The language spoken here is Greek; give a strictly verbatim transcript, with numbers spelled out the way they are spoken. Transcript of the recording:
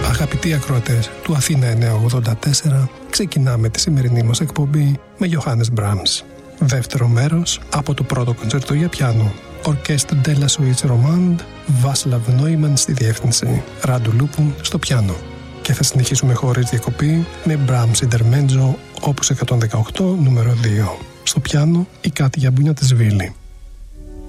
Αγαπητοί ακροατές του Αθήνα εννιακόσια ογδόντα τέσσερα, ξεκινάμε τη σημερινή μας εκπομπή με Johannes Brahms. Δεύτερο μέρος από το πρώτο κοντσέρτο για πιάνο. Orchestre de la Suisse Romande, Václav Neumann στη διεύθυνση, Ράντου Λούπου στο πιάνο. Και θα συνεχίσουμε χωρίς διακοπή με Brahms Intermezzo, όπους εκατόν δεκαοκτώ, νούμερο δύο. Στο πιάνο η Κάτια Μπουνιατεσβίλη.